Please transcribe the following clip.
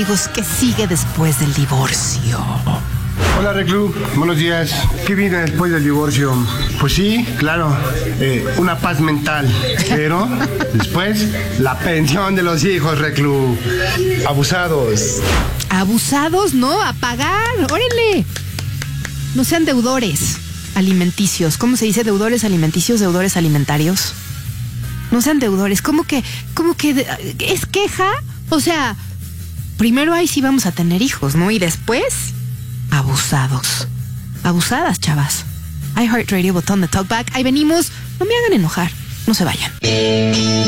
amigos, ¿qué sigue después del divorcio? Hola, Reclu, buenos días. ¿Qué viene después del divorcio? Pues sí, claro, una paz mental, pero después la pensión de los hijos, Reclu. Abusados. Abusados, ¿no? A pagar, órale. No sean deudores alimenticios. ¿Cómo se dice? Deudores alimenticios, deudores alimentarios. No sean deudores. ¿Cómo que es queja? O sea, primero ahí sí vamos a tener hijos, ¿no? Y después, abusados. Abusadas, chavas. iHeartRadio, botón de talkback. Ahí venimos. No me hagan enojar. No se vayan.